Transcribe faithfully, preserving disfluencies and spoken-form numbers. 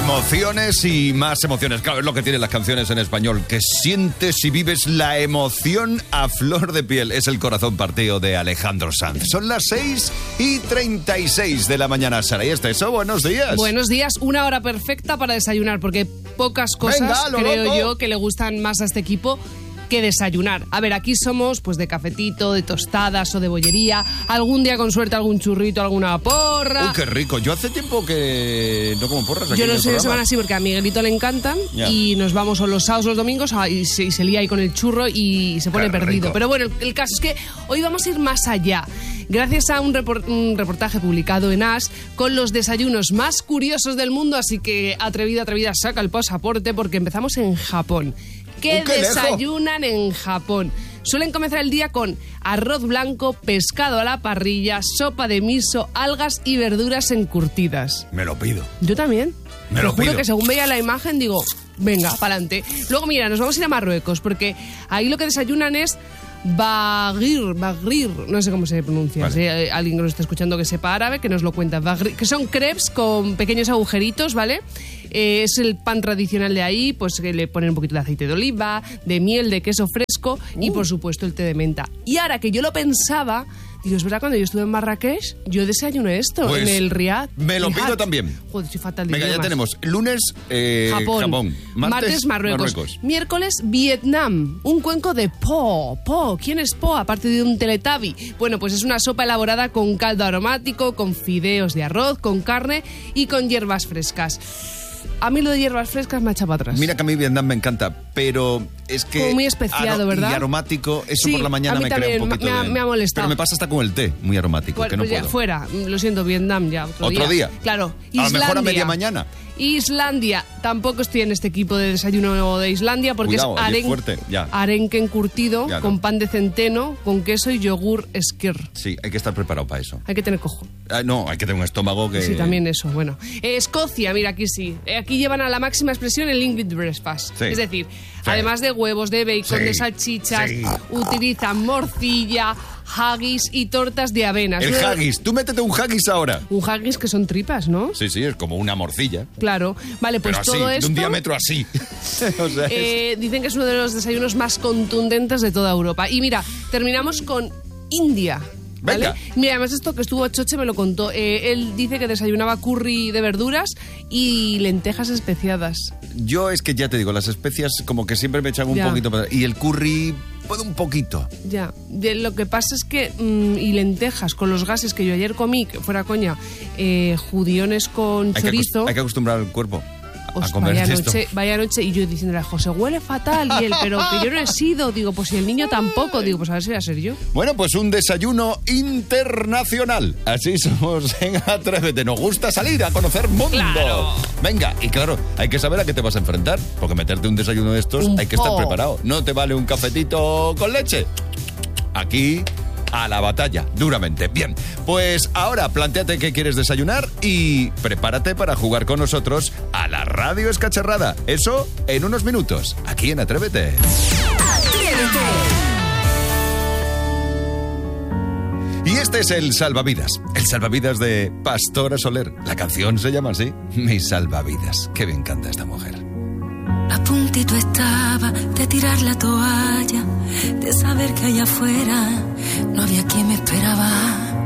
Emociones y más emociones. Claro, es lo que tienen las canciones en español, que sientes y vives la emoción a flor de piel. Es el corazón partido de Alejandro Sanz. Son las seis y treinta y seis de la mañana. Sara y Esteso, buenos días. Buenos días, una hora perfecta para desayunar, porque pocas cosas, Venga, lo creo loco. yo, que le gustan más a este equipo que desayunar. A ver, aquí somos pues de cafetito, de tostadas o de bollería. Algún día con suerte algún churrito, alguna porra. Uy, qué rico. Yo hace tiempo que no como porras aquí Yo en no el sé de programa. semana así porque a Miguelito le encantan. Ya. Y nos vamos o los sábados o los domingos a- y, se, y se lía ahí con el churro y se pone Qué perdido. rico. Pero bueno, el, el caso es que hoy vamos a ir más allá. Gracias a un, repor- un reportaje publicado en As con los desayunos más curiosos del mundo, así que atrevida, atrevida, saca el pasaporte porque empezamos en Japón. ¿Qué ¡Uh, qué lejos! desayunan en Japón? Suelen comenzar el día con arroz blanco, pescado a la parrilla, sopa de miso, algas y verduras encurtidas. Me lo pido. Yo también. Me Te lo juro pido. que según veía la imagen digo, venga, pa'lante. Luego, mira, nos vamos a ir a Marruecos porque ahí lo que desayunan es bagrir, bagrir, no sé cómo se pronuncia. Vale. Si hay alguien que nos está escuchando que sepa árabe, que nos lo cuenta. Bagrir, que son crepes con pequeños agujeritos, ¿vale? Eh, es el pan tradicional de ahí, pues que le ponen un poquito de aceite de oliva, de miel, de queso fresco y, por supuesto, el té de menta. Y ahora que yo lo pensaba, digo, es verdad, cuando yo estuve en Marrakech, yo desayuné esto Pues, en el Riad. me lo Riad. pido también. Joder, soy fatal de Venga, ya idiomas. tenemos lunes eh, Japón. Japón. Martes, Marruecos. Miércoles, Vietnam. Un cuenco de po. Po. ¿Quién es po? Aparte de un teletabi. Bueno, pues es una sopa elaborada con caldo aromático, con fideos de arroz, con carne y con hierbas frescas. A mí lo de hierbas frescas me ha echado para atrás. Mira que a mí Vietnam me encanta, pero es que... Como muy especiado, aro- ¿verdad? Y aromático, eso Sí, por la mañana a mí me crea también, un poquito me ha- de... me ha molestado. Pero me pasa hasta con el té, muy aromático, Bueno, que no pues ya, puedo. fuera. Lo siento, Vietnam ya. Otro, ¿Otro día? Claro. A lo mejor a Islandia. media mañana. Islandia. Tampoco estoy en este equipo de desayuno de Islandia porque Cuidado, es allí es aren- fuerte, ya. arenque encurtido Ya no. con pan de centeno, con queso y yogur skir. Sí, hay que estar preparado para eso. Hay que tener cojo. Ah, no, hay que tener un estómago que... Sí, también eso. Bueno, Eh, Escocia, mira, aquí sí. Eh, aquí llevan a la máxima expresión el English breakfast. Sí. Es decir, Sí. además de huevos, de bacon, Sí. de salchichas, Sí. utilizan morcilla, haggis y tortas de avena. El Eso- haggis, tú métete un haggis ahora. Un haggis que son tripas, ¿no? Sí, sí, es como una morcilla. Claro. Vale, pues pero así, todo de esto... un diámetro así. O sea, es- Eh, dicen que es uno de los desayunos más contundentes de toda Europa. Y mira, terminamos con India. ¿Vale? Venga. Mira, además esto que estuvo Choche me lo contó. Eh, él dice que desayunaba curry de verduras y lentejas especiadas. Yo es que ya te digo, las especias como que siempre me echan un Ya. poquito... para- Y el curry, puedo un poquito. Ya, de, lo que pasa es que, mm, y lentejas con los gases que yo ayer comí, que fuera coña, eh, judiones con Hay que, chorizo. acos- hay que acostumbrar al cuerpo a, Os, a comer vaya, esto. noche, vaya noche, y yo diciéndole a José, huele fatal, y él, pero que yo no he sido, digo, pues si el niño tampoco, digo, pues a ver si voy a ser yo. Bueno, pues un desayuno internacional. Así somos en Atrévete. Nos gusta salir a conocer mundo. Claro. Venga, y claro, hay que saber a qué te vas a enfrentar. Porque meterte un desayuno de estos Un hay que estar po. preparado. No te vale un cafetito con leche. Aquí... a la batalla, duramente. Bien, pues ahora plantéate qué quieres desayunar y prepárate para jugar con nosotros a la radio escacharrada. Eso en unos minutos, aquí en Atrévete. Y este es el Salvavidas, el Salvavidas de Pastora Soler. La canción se llama así, Mi Salvavidas. Qué bien canta esta mujer. A puntito estaba de tirar la toalla, de saber que allá afuera no había quien me esperaba.